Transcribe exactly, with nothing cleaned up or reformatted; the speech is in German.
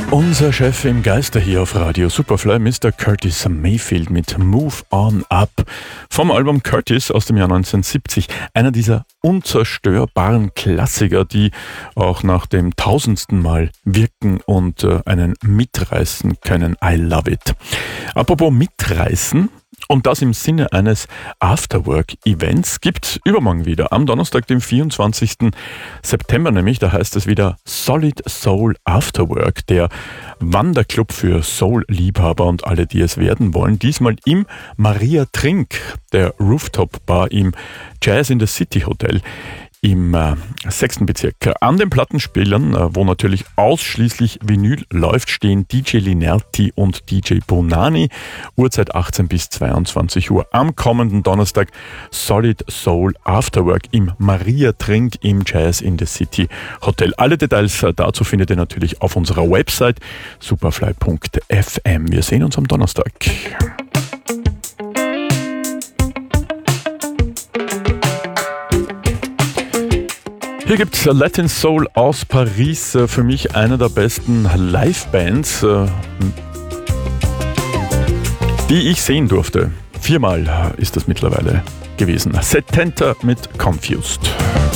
Unser Chef im Geiste hier auf Radio Superfly, Mister Curtis Mayfield mit Move On Up vom Album Curtis aus dem Jahr neunzehnhundertsiebzig. Einer dieser unzerstörbaren Klassiker, die auch nach dem tausendsten Mal wirken und äh, einen mitreißen können. I love it. Apropos mitreißen, und das im Sinne eines Afterwork-Events gibt's übermorgen wieder, am Donnerstag, dem vierundzwanzigsten September nämlich, da heißt es wieder Solid Soul Afterwork, der Wanderclub für Soul-Liebhaber und alle, die es werden wollen. Diesmal im Maria Trink, der Rooftop-Bar im Jazz in the City Hotel im äh, sechsten Bezirk. An den Plattenspielern, äh, wo natürlich ausschließlich Vinyl läuft, stehen D J Linerti und D J Bonani. Uhrzeit achtzehn bis zweiundzwanzig Uhr. Am kommenden Donnerstag Solid Soul Afterwork im Maria Trink im Jazz in the City Hotel. Alle Details äh, dazu findet ihr natürlich auf unserer Website superfly punkt f m. Wir sehen uns am Donnerstag. Hier gibt's Latin Soul aus Paris, für mich eine der besten Live-Bands, die ich sehen durfte. Viermal ist das mittlerweile gewesen. Setenta mit Confused.